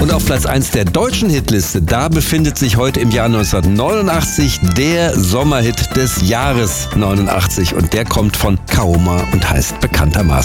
Und auf Platz 1 der deutschen Hitliste, da befindet sich heute im Jahr 1989 der Sommerhit des Jahres 89. Und der kommt von Kaoma und heißt bekanntermaßen